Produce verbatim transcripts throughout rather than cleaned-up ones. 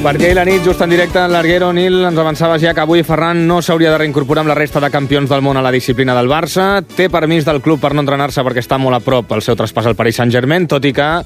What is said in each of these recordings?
Perquè ahir la nit, just en directe, l'Arguero Nil ens avançava ja que avui Ferran no s'hauria de reincorporar amb la resta de campions del món a la disciplina del Barça. Té permís del club per no entrenar-se perquè està molt a prop el seu traspàs al Paris Saint-Germain, tot i que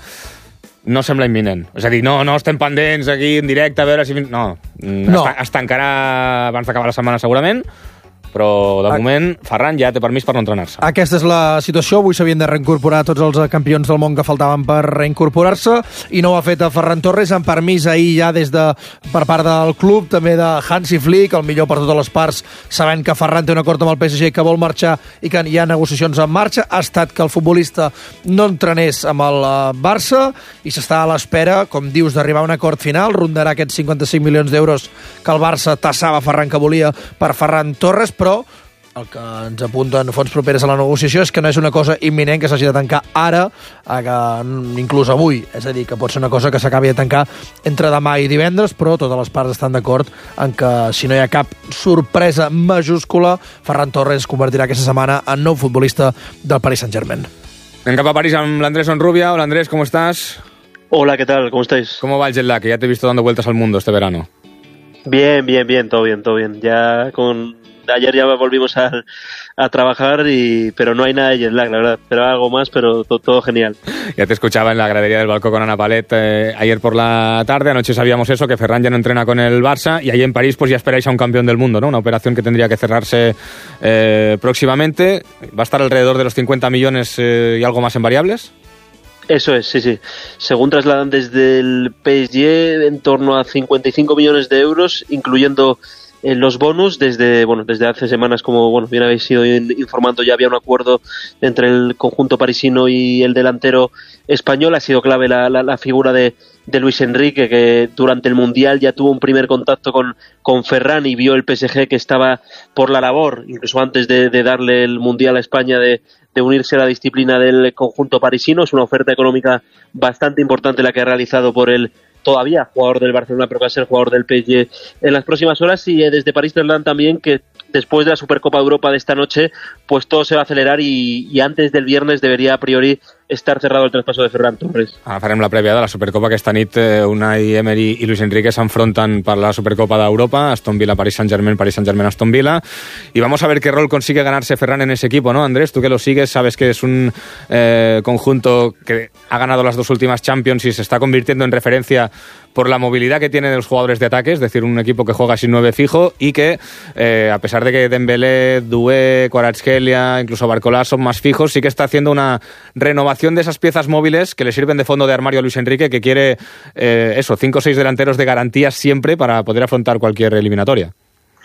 no sembla imminent. És a dir, no, no estem pendents aquí en directe a veure si... No, no. Es, es tancarà abans d'acabar la setmana segurament, però de moment Ferran ja té permís per no entrenar-se. Aquesta és la situació. Avui s'havien de reincorporar tots els campions del món que faltaven per reincorporar-se i no ho ha fet a Ferran Torres, amb permís ahir ja des de per part del club, també de Hansi Flick, el millor per totes les parts, sabent que Ferran té un acord amb el P S G que vol marxar i que hi ha negociacions en marxa. Ha estat que el futbolista no entrenés amb el Barça i s'està a l'espera, com dius, d'arribar a un acord final. Rondarà aquests cinquanta-cinc milions d'euros que el Barça tassava Ferran que volia per Ferran Torres, però el que ens apunten fonts properes a la negociació és que no és una cosa imminent que s'hagi de tancar ara, que inclús avui. És a dir, que pot ser una cosa que s'acabi de tancar entre demà i divendres, però totes les parts estan d'acord en que si no hi ha cap sorpresa majúscula, Ferran Torres es convertirà aquesta setmana en nou futbolista del Paris Saint-Germain. Anem cap a París amb l'Andrés Onrubia. Hola Andrés, ¿cómo estás? Hola, ¿qué tal? ¿Cómo estáis? ¿Cómo va el jet lag? Que ya te he visto dando vueltas al mundo este verano. Bien, bien, bien, todo bien, todo bien. Ya con... Ayer ya volvimos a, a trabajar, y pero no hay nada de jet lag, la verdad. Pero algo más, pero to, todo genial. Ya te escuchaba en la gradería del Balcó con Ana Palet eh, ayer por la tarde. Anoche sabíamos eso, que Ferran ya no entrena con el Barça, y ahí en París pues ya esperáis a un campeón del mundo, ¿no? Una operación que tendría que cerrarse eh, próximamente. ¿Va a estar alrededor de los cincuenta millones eh, y algo más en variables? Eso es, sí, sí. Según trasladan desde el P S G, en torno a cincuenta y cinco millones de euros, incluyendo en los bonus. Desde bueno desde hace semanas, como bueno bien habéis ido informando, ya había un acuerdo entre el conjunto parisino y el delantero español. Ha sido clave la, la, la figura de, de Luis Enrique, que durante el Mundial ya tuvo un primer contacto con, con Ferran y vio el P S G que estaba por la labor, incluso antes de, de darle el Mundial a España, de, de unirse a la disciplina del conjunto parisino. Es una oferta económica bastante importante la que ha realizado por el todavía jugador del Barcelona, pero que va a ser jugador del P S G en las próximas horas. Y eh, desde París trasladan también que después de la Supercopa de Europa de esta noche, pues todo se va a acelerar y, y antes del viernes debería a priori estar cerrado el traspaso de Ferran Torres. Ara farem la prèvia de la Supercopa, que esta nit eh, Unai Emery i Luis Enrique s'enfronten per la Supercopa d'Europa, Aston Villa, Paris Saint-Germain, Paris Saint-Germain, Aston Villa, y vamos a ver qué rol consigue ganarse Ferran en ese equipo, ¿no, Andrés? Tú que lo sigues, sabes que es un eh, conjunto que ha ganado las dos últimas Champions y se está convirtiendo en referencia por la movilidad que tiene de los jugadores de ataque, es decir, un equipo que juega sin nueve fijo y que, eh, a pesar de que Dembélé, Doué, Kvaratskhelia, incluso Barcola son más fijos, sí que está haciendo una renovación de esas piezas móviles que le sirven de fondo de armario a Luis Enrique, que quiere eh, eso, cinco o seis delanteros de garantía siempre para poder afrontar cualquier eliminatoria.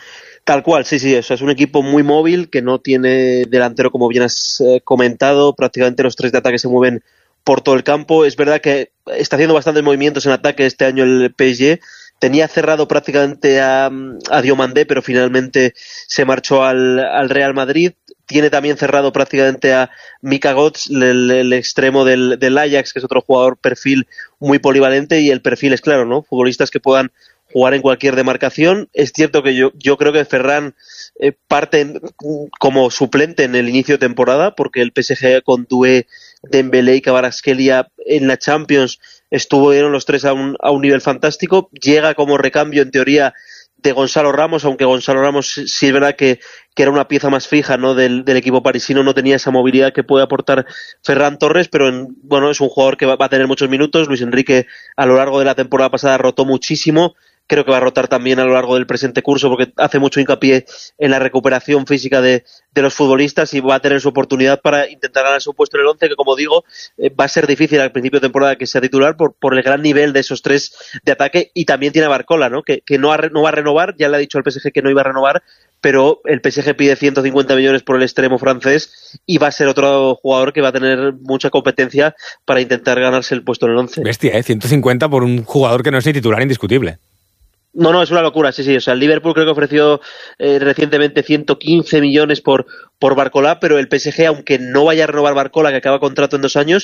Tal cual, sí, sí, eso es un equipo muy móvil, que no tiene delantero, como bien has eh, comentado. Prácticamente los tres de ataque se mueven por todo el campo. Es verdad que está haciendo bastantes movimientos en ataque este año el P S G. Tenía cerrado prácticamente a, a Diomandé, pero finalmente se marchó al, al Real Madrid. Tiene también cerrado prácticamente a Mika Götze, el, el extremo del, del Ajax, que es otro jugador perfil muy polivalente, y el perfil es claro, ¿no? Futbolistas que puedan jugar en cualquier demarcación. Es cierto que yo, yo creo que Ferran eh, parte en, como suplente en el inicio de temporada, porque el P S G con Doué, Dembélé y Kvaratskhelia en la Champions estuvieron los tres a un, a un nivel fantástico. Llega como recambio, en teoría, de Gonzalo Ramos, aunque Gonzalo Ramos sí es verdad que, que era una pieza más fija, ¿no?, del, del equipo parisino, no tenía esa movilidad que puede aportar Ferran Torres, pero en, bueno, es un jugador que va, va a tener muchos minutos. Luis Enrique a lo largo de la temporada pasada rotó muchísimo. Creo que va a rotar también a lo largo del presente curso, porque hace mucho hincapié en la recuperación física de, de los futbolistas, y va a tener su oportunidad para intentar ganar su puesto en el once, que, como digo, eh, va a ser difícil al principio de temporada que sea titular por, por el gran nivel de esos tres de ataque. Y también tiene a Barcola, ¿no?, que, que no, ha, no va a renovar. Ya le ha dicho al P S G que no iba a renovar, pero el P S G pide ciento cincuenta millones por el extremo francés, y va a ser otro jugador que va a tener mucha competencia para intentar ganarse el puesto en el once. Bestia, ¿eh? ciento cincuenta por un jugador que no es ni titular indiscutible. No, no, es una locura, sí, sí. O sea, el Liverpool creo que ofreció eh, recientemente ciento quince millones por, por Barcola, pero el P S G, aunque no vaya a renovar Barcola, que acaba contrato en dos años,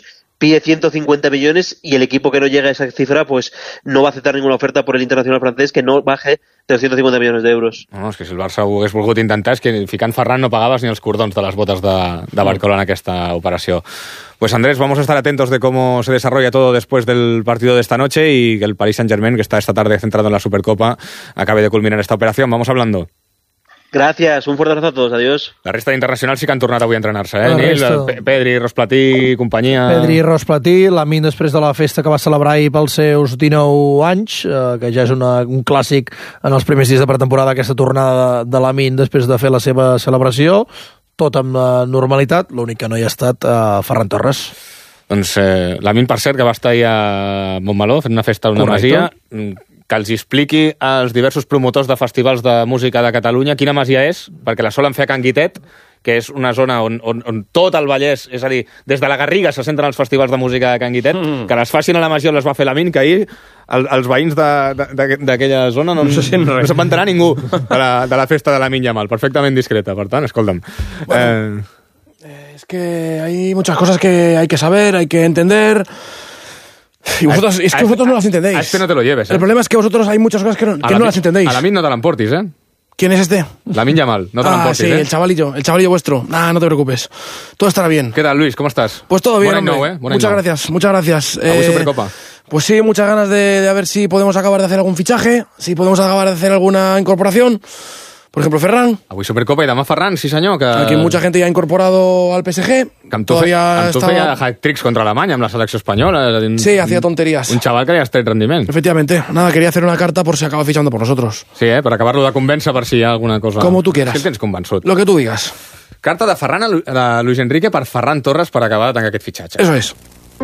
pide ciento cincuenta millones y el equipo que no llegue a esa cifra pues no va a aceptar ninguna oferta por el internacional francés que no baje de los ciento cincuenta millones de euros. No, és que si el Barça ho hagués volgut intentar és que ficant Ferran no pagaves ni els cordons de les botes de, de Barcola en aquesta operació. Pues Andrés, vamos a estar atentos de cómo se desarrolla todo después del partido de esta noche y que el Paris Saint-Germain, que está esta tarde centrado en la Supercopa, acabe de culminar esta operación. Vamos hablando. Gràcies, un fort abraç a tots, adiós. La resta d'internacionals sí que han tornat avui a entrenar-se, eh? La Nil, resta... Pedri, Rosplatí, companyia... Pedri, Rosplatí, Lamine després de la festa que va celebrar ahir pels seus dinou anys, eh, que ja és una, un clàssic en els primers dies de pretemporada, aquesta tornada de, de Lamine després de fer la seva celebració, tot amb eh, normalitat, l'únic que no hi ha estat eh, Ferran Torres. Doncs eh, Lamine, per cert, que va estar ahir a Montmeló fent una festa a una masia, que els expliqui als diversos promotors de festivals de música de Catalunya quina masia és, perquè la solen fer a Can Guitet, que és una zona on, on, on tot el Vallès, és a dir, des de la Garriga se centren els festivals de música de Can Guitet, mm. que les facin a la masia on les va fer Lamine, que ahir el, els veïns d'aquella zona no, no, no se'n va enterar ningú de la, de la festa de Lamine Yamal, perfectament discreta, per tant, escolta'm. Bueno, eh... es que hay muchas cosas que hay que saber, hay que entender... Y vosotros, es que vosotros no las entendéis. A este no te lo lleves, ¿eh? El problema es que vosotros hay muchas cosas que no, que la, no las entendéis. A Lamine no te l'emportis, ¿eh? ¿Quién es este? Lamine Yamal, no te ah, l'emportis, sí, ¿eh? el chavalillo, el chavalillo vuestro. Nah, no te preocupes. Todo estará bien. ¿Qué tal, Luis? ¿Cómo estás? Pues todo bien, Buen hombre. no, ¿eh? Buen muchas no. gracias, muchas gracias. Eh, a Supercopa. Pues sí, muchas ganas de, de a ver si podemos acabar de hacer algún fichaje, si podemos acabar de hacer alguna incorporación. Por ejemplo, Ferran. Avui Supercopa i demà Ferran, sí senyor. Que... Aquí mucha gente ya ha incorporado al P S G. Que amb tu, fe, amb tu estava... feia hat-tricks contra Alemanya, amb la selecció espanyola. Un, sí, hacía tonterías. Un chaval que ja està en rendiment. Efectivamente. Nada, quería hacer una carta por si acaba fichando por nosotros. Sí, eh? Per acabar-lo de convèncer per si hi ha alguna cosa... Como tú quieras. Si el tens convençut. Lo que tú digas. Carta de Ferran a Luis Enrique per Ferran Torres per acabar de tancar aquest fitxatge. Eso es.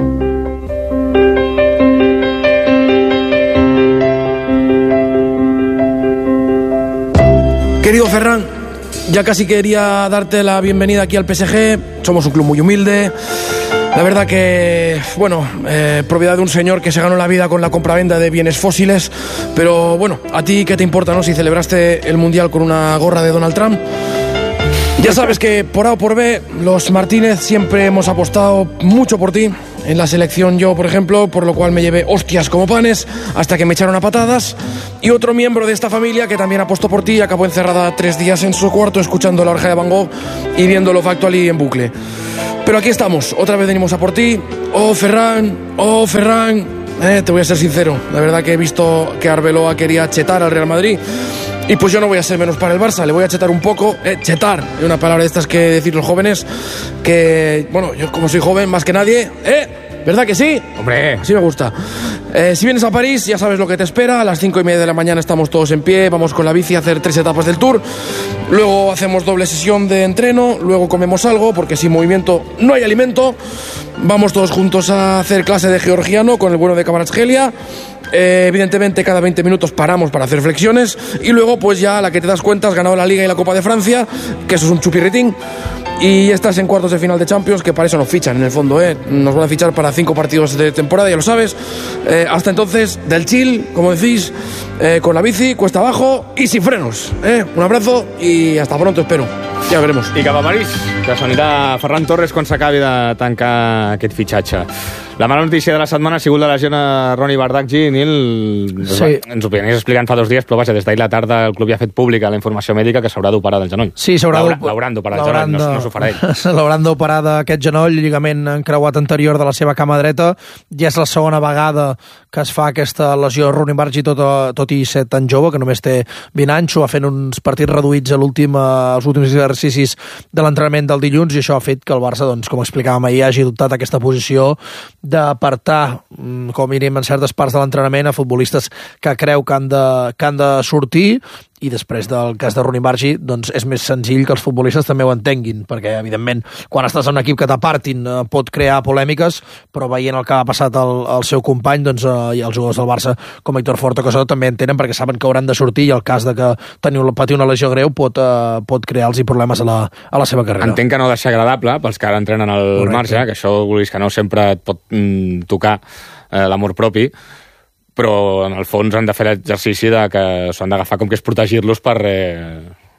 Querido Ferran, ya casi quería darte la bienvenida aquí al P S G. Somos un club muy humilde. La verdad que, bueno, eh, propiedad de un señor que se ganó la vida con la compraventa de bienes fósiles. Pero bueno, ¿a ti qué te importa, no? Si celebraste el Mundial con una gorra de Donald Trump. Ya sabes que por A o por B, los Martínez siempre hemos apostado mucho por ti. En la selección yo, por ejemplo, por lo cual me llevé hostias como panes hasta que me echaron a patadas. Y otro miembro de esta familia que también apostó por ti y acabó encerrada tres días en su cuarto escuchando La Oreja de Van Gogh y viendo Love Actually en bucle. Pero aquí estamos, otra vez venimos a por ti. Oh, Ferran, oh, Ferran. Eh, te voy a ser sincero, la verdad que he visto que Arbeloa quería chetar al Real Madrid. Y pues yo no voy a ser menos para el Barça, le voy a chetar un poco, eh, chetar, es una palabra de estas que decir los jóvenes, que, bueno, yo como soy joven más que nadie, eh, ¿verdad que sí? Hombre. Así me gusta. Eh, si vienes a París, ya sabes lo que te espera, a las cinco y media de la mañana estamos todos en pie, vamos con la bici a hacer tres etapas del Tour, luego hacemos doble sesión de entreno, luego comemos algo, porque sin movimiento no hay alimento, vamos todos juntos a hacer clase de georgiano con el bueno de Kvaratskhelia. Eh, evidentemente cada veinte minutos paramos para hacer flexiones y luego pues ya a la que te das cuenta has ganado la Liga y la Copa de Francia, que eso es un chupirritín, y estás en cuartos de final de Champions, que para eso nos fichan en el fondo, ¿eh? Nos van a fichar para cinco partidos de temporada, ya lo sabes. Eh, hasta entonces, del chill, como decís, eh, con la bici, cuesta abajo y sin frenos, ¿eh? Un abrazo y hasta pronto, espero. Ja veremos. I cap a París, que s'anirà Ferran Torres quan s'acabi de tancar aquest fitxatge. La mala notícia de la setmana ha sigut la lesió a Ronny Bardghji. Nil, sí. Ens ho venies explicant fa dos dies, però vaja, des d'ahir la tarda el club ja ha fet pública la informació mèdica que s'haurà d'operar del genoll. Sí, s'haurà L'hauran d'operar del genoll, no, no s'ho farà ell. L'hauran d'operar d'aquest genoll, lligament encreuat anterior de la seva cama dreta. Ja és la segona vegada que es fa aquesta lesió a Ronny Bardghji, tot, tot i ser tan jove, que només té vint anys, ho va fent uns partits reduïts a l'últim, als últims exercicis de l'entrenament del dilluns, i això ha fet que el Barça, doncs, com explicàvem ahir, hagi adoptat aquesta posició d'apartar, com a mínim en certes parts de l'entrenament, a futbolistes que creu que han de, que han de sortir, i després del cas de Ronny Bardghji, doncs és més senzill que els futbolistes també ho entenguin, perquè, evidentment, quan estàs en un equip que t'apartin pot crear polèmiques, però veient el que ha passat al, al seu company, doncs eh, i els jugadors del Barça, com Héctor Fort o Casado, també entenen, perquè saben que hauran de sortir, i el cas de que teniu, patir una lesió greu pot, eh, pot crear-los problemes a la, a la seva carrera. Entenc que no ha de ser agradable pels que ara entrenen al Correcte. Marge, que això, vulguis que no, sempre et pot mm, tocar eh, l'amor propi, però en el fons han de fer l'exercici de que s'han d'agafar com que és protegir-los per, eh,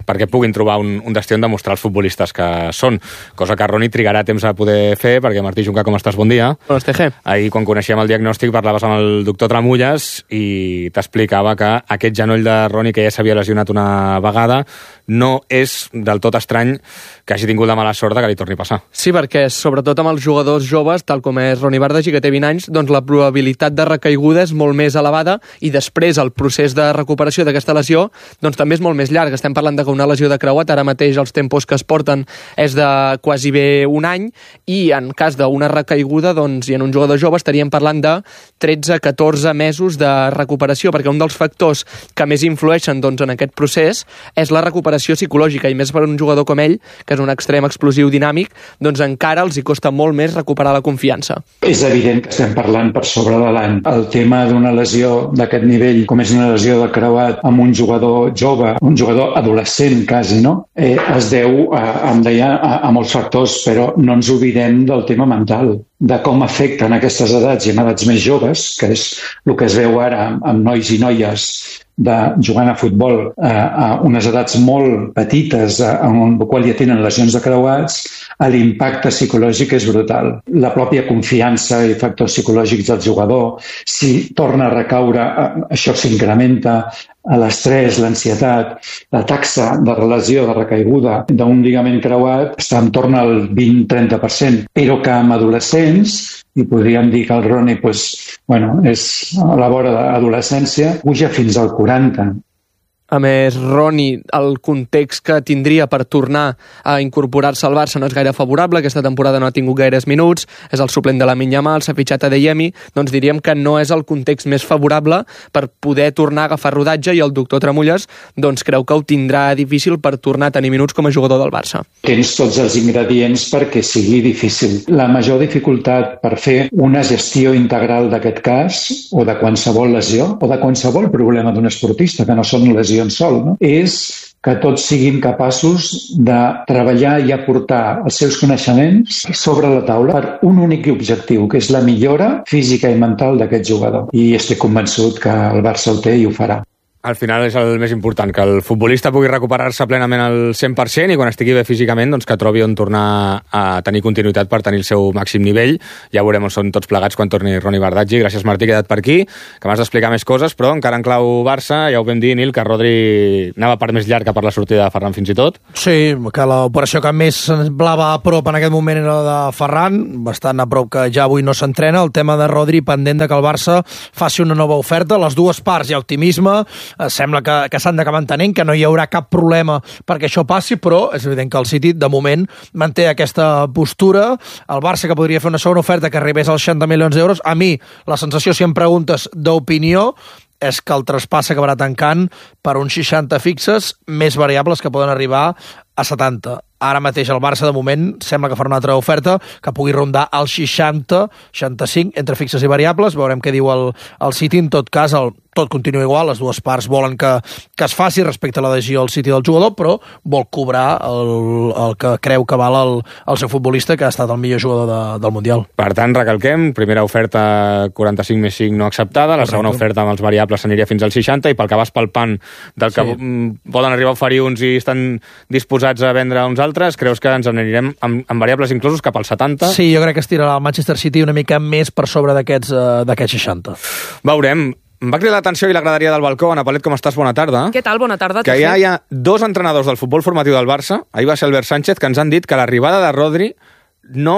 perquè puguin trobar un, un destí on demostrar els futbolistes que són, cosa que Roni trigarà temps a poder fer, perquè Martí Junca, com estàs? Bon dia. Bones, T G. Ahir, quan coneixíem el diagnòstic, parlaves amb el doctor Tramulles i t'explicava que aquest genoll de Roni, que ja s'havia lesionat una vegada, no és del tot estrany que hagi tingut la mala sort que li torni a passar. Sí, perquè sobretot amb els jugadors joves, tal com és Roni Bardagi, que té vint anys, doncs la probabilitat de recaiguda és molt més elevada i després el procés de recuperació d'aquesta lesió doncs també és molt més llarg. Estem parlant de que una lesió de creuat, ara mateix els tempos que es porten és de quasi bé un any i en cas d'una recaiguda doncs, i en un jugador jove estaríem parlant de tretze a catorze mesos de recuperació, perquè un dels factors que més influeixen doncs, en aquest procés és la recuperació psicològica, i més per un jugador com ell, que és un extrem explosiu dinàmic, doncs encara els hi costa molt més recuperar la confiança. És evident que estem parlant per sobre de l'any. El tema d'una lesió d'aquest nivell, com és una lesió de creuat amb un jugador jove, un jugador adolescent quasi, no? Eh, es deu, a, em deia, a, a molts factors, però no ens oblidem del tema mental, de com afecten aquestes edats i en edats més joves, que és el que es veu ara amb nois i noies de jugant a futbol eh, a unes edats molt petites, eh, en el qual ja tenen lesions de creuats, l'impacte psicològic és brutal. La pròpia confiança i factors psicològics del jugador, si torna a recaure, eh, això s'incrementa, l'estrès, l'ansietat, la taxa de lesió, de recaiguda d'un lligament creuat està en torn al vint a trenta per cent, però que amb adolescents, i podríem dir que el Roni pues, bueno, és a la vora de l'adolescència, puja fins al quaranta. A més, Roni, el context que tindria per tornar a incorporar-se al Barça no és gaire favorable. Aquesta temporada no ha tingut gaires minuts, és el suplent de Lamine Yamal, s'ha fitxat a Adeyemi, doncs diríem que no és el context més favorable per poder tornar a agafar rodatge, i el doctor Tramulles doncs, creu que ho tindrà difícil per tornar a tenir minuts com a jugador del Barça. Tens tots els ingredients perquè sigui difícil. La major dificultat per fer una gestió integral d'aquest cas, o de qualsevol lesió, o de qualsevol problema d'un esportista, que no són lesions sol, no? És que tots siguin capaços de treballar i aportar els seus coneixements sobre la taula per un únic objectiu, que és la millora física i mental d'aquest jugador. I estic convençut que el Barça ho té i ho farà. Al final és el més important, que el futbolista pugui recuperar-se plenament al cent per cent i quan estigui bé físicament doncs que trobi on tornar a tenir continuïtat per tenir el seu màxim nivell. Ja veurem on són tots plegats quan torni Roni Bardagi. Gràcies, Martí, quedat per aquí, que m'has d'explicar més coses, però encara en clau Barça, ja ho vam dir, Nil, que Rodri anava per més llarg que per la sortida de Ferran fins i tot. Sí, que l'operació que més semblava a prop en aquest moment era la de Ferran, bastant a prop, que ja avui no s'entrena. El tema de Rodri pendent de que el Barça faci una nova oferta. Les dues parts hi ha optimisme, sembla que, que s'han d'acabar entenent, que no hi haurà cap problema perquè això passi, però és evident que el City de moment manté aquesta postura. El Barça, que podria fer una segona oferta que arribés als seixanta milions d'euros, a mi la sensació, si em preguntes d'opinió, és que el traspàs s'acabarà tancant per uns seixanta fixes, més variables que poden arribar a setanta. Ara mateix el Barça, de moment, sembla que farà una altra oferta que pugui rondar els seixanta, seixanta-cinc, entre fixes i variables. Veurem què diu el, el City. En tot cas, el, tot continua igual. Les dues parts volen que, que es faci respecte a l'adhesió al City del jugador, però vol cobrar el, el que creu que val el, el seu futbolista, que ha estat el millor jugador de, del Mundial. Per tant, recalquem, primera oferta quaranta-cinc més cinc no acceptada, la segona oferta amb els variables s'aniria fins al seixanta, i pel que vas palpant del que sí. poden arribar a oferir uns i estan disposats a vendre uns altres, creus que ens anirem amb, amb variables inclosos cap al setanta? Sí, jo crec que es tirarà el Manchester City una mica més per sobre d'aquests uh, d'aquests seixanta. Veurem. Em va cridar l'atenció i la graderia del balcó. Ana Palet, com estàs? Bona tarda. Què tal? Bona tarda. Que ja hi ha dos entrenadors del futbol formatiu del Barça, ahir va ser Albert Sánchez, que ens han dit que l'arribada de Rodri no,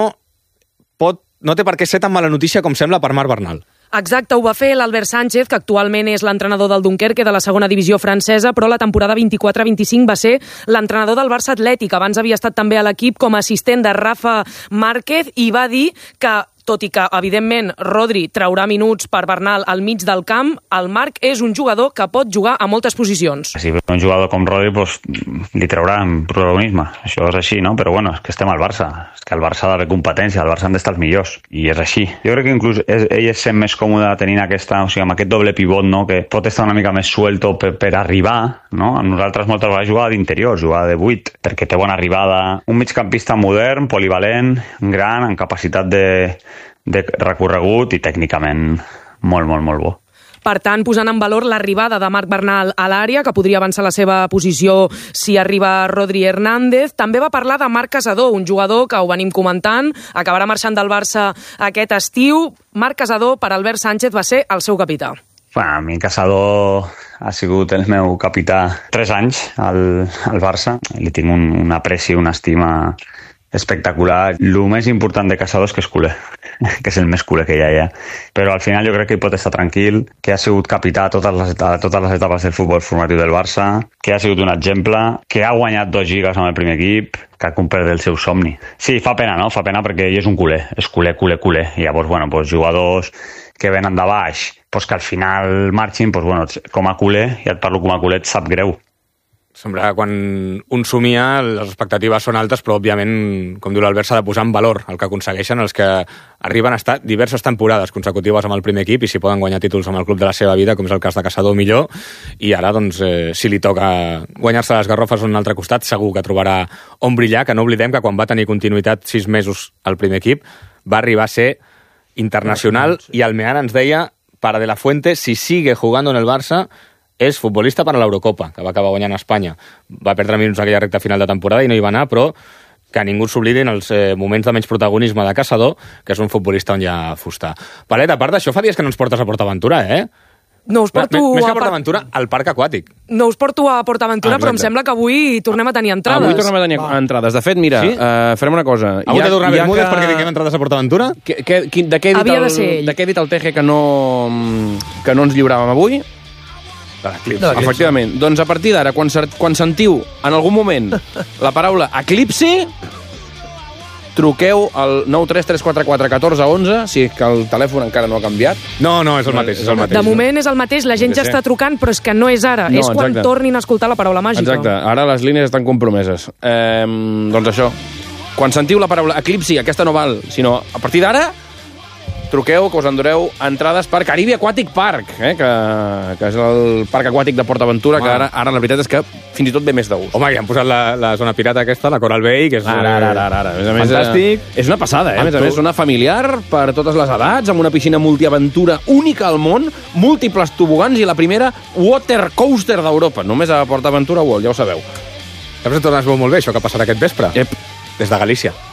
pot, no té per què ser tan mala notícia com sembla per Marc Bernal. Exacte, ho va fer l'Albert Sánchez, que actualment és l'entrenador del Dunkerque de la segona divisió francesa, però la temporada vint-i-quatre vint-i-cinc va ser l'entrenador del Barça Atlètic. Abans havia estat també a l'equip com a assistent de Rafa Márquez, i va dir que, tot i que, evidentment, Rodri traurà minuts per Bernal al mig del camp, el Marc és un jugador que pot jugar a moltes posicions. Si un jugador com Rodri pues, li traurà protagonisme, això és així, no? Però bueno, és que estem al Barça, és que el Barça ha de competència, el Barça han d'estar els millors, i és així. Jo crec que inclús és, ell es sent més còmode tenint aquesta, o sigui, amb aquest doble pivot, no? Que pot estar una mica més suelto per, per arribar, no? A nosaltres moltes vegades jugava d'interior, jugava de vuit, perquè té bona arribada. Un migcampista modern, polivalent, gran, amb capacitat de de recorregut i tècnicament molt, molt, molt bo. per tant, posant en valor l'arribada de Marc Bernal a l'àrea, que podria avançar la seva posició si arriba Rodri Hernández. També va parlar de Marc Casadó, un jugador que ho venim comentant, acabarà marxant del Barça aquest estiu. Marc Casadó, per Albert Sánchez, va ser el seu capità. Bueno, a mi Casadó ha sigut el meu capità tres anys al, al Barça. Li tinc un, un apreci, una estima espectacular. El més important de Casadó és que és culer, que és el més culer que hi ha, ja. Però al final jo crec que hi pot estar tranquil, que ha sigut capità a totes les etapes, totes les etapes del futbol formatiu del Barça, que ha sigut un exemple, que ha guanyat dos lligues amb el primer equip, que ha complert el seu somni. Sí, fa pena, no? Fa pena perquè ell és un culer, és culer, culer, culer. I llavors, bueno, doncs jugadors que venen de baix, doncs que al final marxin, doncs, bueno, com a culer, ja et parlo com a culer, et sap greu. Sembla que quan un somia les expectatives són altes, però òbviament, com diu l'Albert, s'ha de posar en valor el que aconsegueixen els que arriben a estar diverses temporades consecutives amb el primer equip i si poden guanyar títols amb el club de la seva vida, com és el cas de Casadó, millor, i ara, doncs, eh, si li toca guanyar-se les garrofes a un altre costat, segur que trobarà on brillar, que no oblidem que quan va tenir continuïtat sis mesos al primer equip, va arribar a ser internacional, i Almeana ens deia, para de la Fuente, si sigue jugando en el Barça, és futbolista per a l'Eurocopa, que va acabar guanyant a Espanya. Va perdre minuts aquella recta final de temporada i no hi va anar, però que ningú s'oblidin els eh, moments de menys protagonisme de Casadó, que és un futbolista on hi ha fusta. Palet, a part d'això, fa dies que no ens portes a PortAventura, eh? No us porto Més que a a PortAventura, al parc aquàtic. No us porto a PortAventura, Ah, però em sembla que avui tornem a tenir entrades. Avui tornem a tenir Va. entrades. De fet, mira, sí? uh, farem una cosa. Avui ja, t'he tornat ja Bermúdez que... perquè tinguem entrades a PortAventura? Que, que, que, de què he dit Havia el, de ser ell. de què he dit el Teje que no, que no ens lliuràvem avui? De l'eclipsi. De l'eclipsi. Efectivament. Doncs a partir d'ara, quan, quan sentiu en algun moment la paraula eclipsi, truqueu al nou tres tres quatre quatre un quatre un un, si que el telèfon encara no ha canviat. No, no, és el mateix, és el mateix. De moment és el mateix, la gent ja està trucant, però és que no és ara, No, és quan exacte. tornin a escoltar la paraula màgica. Exacte, ara les línies estan compromeses. Eh, doncs això, quan sentiu la paraula eclipsi, aquesta no val, sinó a partir d'ara, truqueu, que us endureu entrades per Caribe Aquatic Park, eh, que, que és el parc aquàtic de PortAventura, Home. que ara, ara la veritat és que fins i tot ve més de gust. Home, ja han posat la, la zona pirata aquesta, la Coral Bay, que és Ara, ara, ara, ara. A més a més, fantàstic. Eh, és una passada, eh? A més a Amb més, tu. zona familiar per totes les edats, amb una piscina multiaventura única al món, múltiples tobogans i la primera water coaster d'Europa. Només a PortAventura World, ja ho sabeu. Saps que tornes molt bé, això que passarà aquest vespre? Ep. Des de Galícia.